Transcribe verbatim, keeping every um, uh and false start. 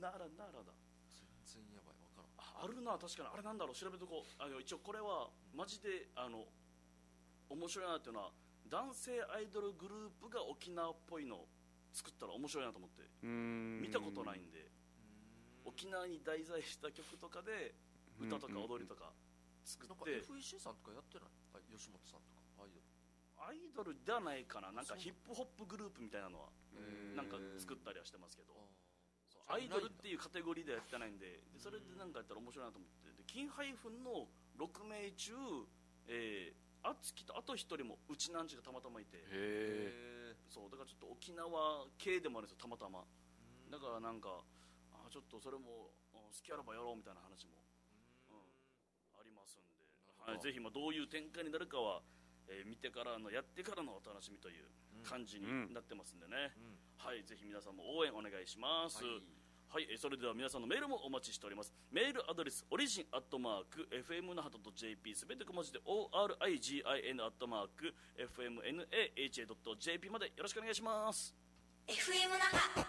だあるんだあるんだ全然やばい分からん。 ああるな確かにあれなんだろう調べとこうあの一応これはマジであの面白いなっていうのは男性アイドルグループが沖縄っぽいのを作ったら面白いなと思ってうーん見たことないんで沖縄に題材した曲とかで歌とか踊りとか作なんかってエフイーシー さんとかやってない？あ吉本さんとかアイドルアイドルではないかななんかヒップホップグループみたいなのはへーなんか作ったりはしてますけどあそうアイドルっていうカテゴリーではやってないんで、でそれでなんかやったら面白いなと思ってで金ハイフンのろくめい中、えー、あつきとあとひとりもうちなんちがたまたまいてへへえそうだからちょっと沖縄系でもあるんですよたまたまだからなんかあちょっとそれもあ好きあらばやろうみたいな話も、うん、ありますんで、はい、ぜひまあどういう展開になるかは、えー見てからのやってからのお楽しみという感じになってますんでね、 うんはいぜひ皆さんも応援お願いします、 はいはい、えーそれでは皆さんのメールもお待ちしております。メールアドレスオリジンアットマーク エフエム 那覇 .jp すべて小文字で オーアールアイジン アットマーク エフエムナハ ドット ジェーピー までよろしくお願いします。 エフエム 那覇